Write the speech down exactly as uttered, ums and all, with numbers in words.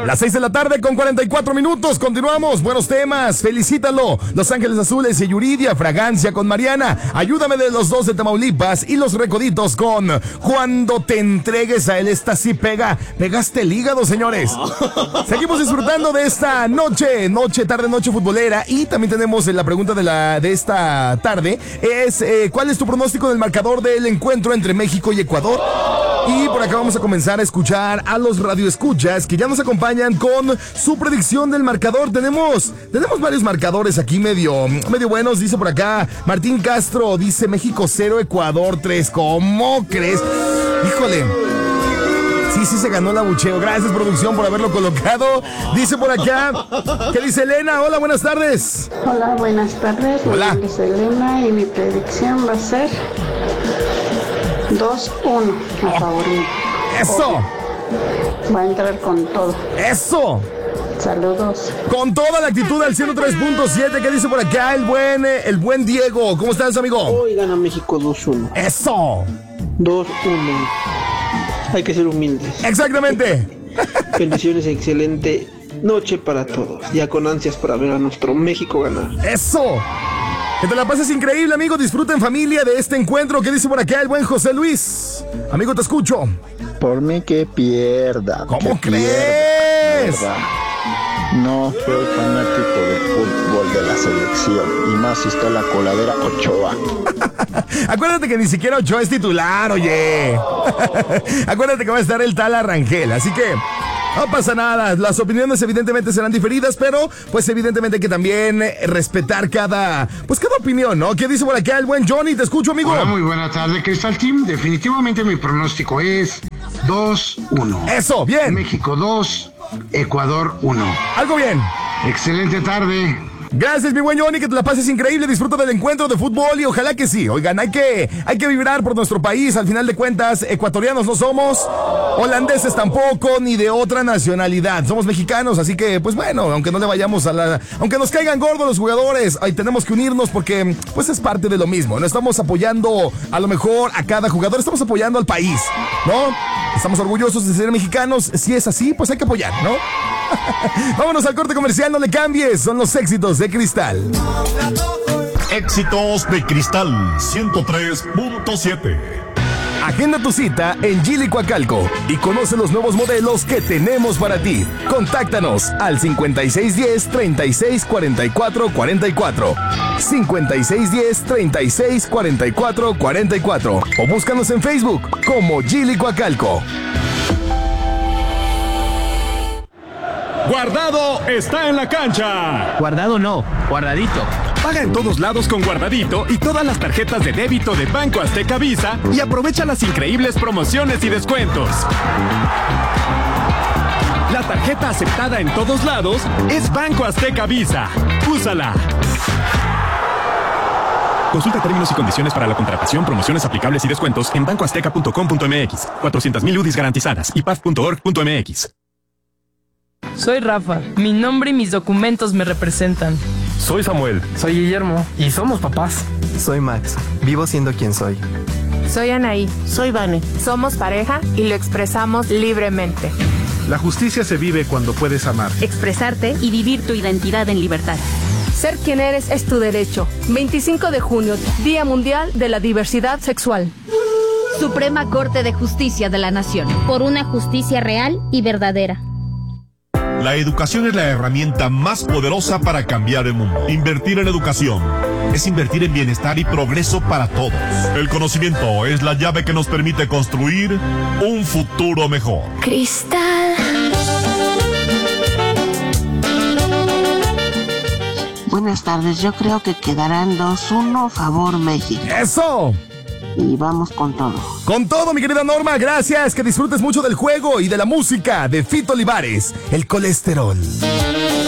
Las seis de la tarde con cuarenta y cuatro minutos. Continuamos. Buenos temas. Felicítalo. Los Ángeles Azules y Yuridia. Fragancia con Mariana. Ayúdame de los dos de Tamaulipas. Y los Recoditos con Cuando te entregues a él. Esta sí pega. Pegaste el hígado, señores. Seguimos disfrutando de esta noche. Noche, tarde, noche futbolera. Y también tenemos la pregunta de, la, de esta tarde. Es, eh, ¿cuál es tu pronóstico del marcador del encuentro entre México y Ecuador? Y por acá vamos a comenzar a escuchar a los radioescuchas que ya nos acompañan con su predicción del marcador. Tenemos, tenemos varios marcadores aquí medio, medio buenos. Dice por acá Martín Castro, dice México cero, Ecuador tres. ¿Cómo crees? Híjole. Sí, sí se ganó el abucheo. Gracias, producción, por haberlo colocado. Dice por acá, ¿qué dice Elena? Hola, buenas tardes. Hola, buenas tardes. Hola. Mi nombre es Elena y mi predicción va a ser dos uno a favor mío. ¡Eso! Va a entrar con todo. ¡Eso! Saludos. Con toda la actitud del ciento tres punto siete. ¿Qué dice por acá el buen, el buen Diego? ¿Cómo estás, amigo? Hoy gana México dos uno. ¡Eso! dos uno. Hay que ser humildes. Exactamente. Bendiciones, excelente noche para todos. Ya con ansias para ver a nuestro México ganar. ¡Eso! Que te la pases increíble, amigo. Disfruta en familia de este encuentro. ¿Qué dice por acá el buen José Luis? Amigo, te escucho. Por mí que pierda. ¿Cómo que crees? Pierda. No soy fanático del fútbol de la selección. Y más si está la coladera Ochoa. Acuérdate que ni siquiera Ochoa es titular, oye. Acuérdate que va a estar el tal Arrangel. Así que no pasa nada. Las opiniones evidentemente serán diferidas, pero pues evidentemente hay que también respetar cada, pues cada opinión, ¿no? ¿Qué dice por acá el buen Johnny? Te escucho, amigo. Hola, muy buena tarde, Cristal Team. Definitivamente mi pronóstico es dos uno. Eso, bien. México dos, Ecuador uno. Algo bien. Excelente tarde. Gracias, mi buen Johnny, que te la pases increíble, disfruta del encuentro de fútbol y ojalá que sí. Oigan, hay que, hay que vibrar por nuestro país. Al final de cuentas, ecuatorianos no somos, holandeses tampoco, ni de otra nacionalidad. Somos mexicanos, así que, pues bueno, aunque no le vayamos a la... Aunque nos caigan gordos los jugadores, ahí tenemos que unirnos porque, pues es parte de lo mismo. No estamos apoyando a lo mejor a cada jugador, estamos apoyando al país, ¿no? Estamos orgullosos de ser mexicanos. Si es así, pues hay que apoyar, ¿no? Vámonos al corte comercial, no le cambies. Son los éxitos de Cristal. Éxitos de Cristal ciento tres punto siete. Agenda tu cita en Gili Coacalco y conoce los nuevos modelos que tenemos para ti. Contáctanos al cincuenta y seis diez, treinta y seis cuarenta y cuatro cuarenta y cuatro, cincuenta y seis diez, treinta y seis cuarenta y cuatro cuarenta y cuatro o búscanos en Facebook como Gili Coacalco. Guardado está en la cancha. Guardado no, guardadito. Paga en todos lados con Guardadito y todas las tarjetas de débito de Banco Azteca Visa y aprovecha las increíbles promociones y descuentos. La tarjeta aceptada en todos lados es Banco Azteca Visa. Úsala. Consulta términos y condiciones para la contratación, promociones aplicables y descuentos en banco azteca punto com punto m x. cuatrocientas mil U D Is garantizadas y p a f punto org punto m x. Soy Rafa. Mi nombre y mis documentos me representan. Soy Samuel. Soy Guillermo. Y somos papás. Soy Max. Vivo siendo quien soy. Soy Anaí. Soy Vane. Somos pareja y lo expresamos libremente. La justicia se vive cuando puedes amar, expresarte y vivir tu identidad en libertad. Ser quien eres es tu derecho. veinticinco de junio, Día Mundial de la Diversidad Sexual. Suprema Corte de Justicia de la Nación. Por una justicia real y verdadera. La educación es la herramienta más poderosa para cambiar el mundo. Invertir en educación es invertir en bienestar y progreso para todos. El conocimiento es la llave que nos permite construir un futuro mejor. Cristal. Buenas tardes, yo creo que quedarán dos uno favor México. ¡Eso! Y vamos con todo. Con todo, mi querida Norma, gracias. Que disfrutes mucho del juego y de la música de Fito Olivares, El Colesterol.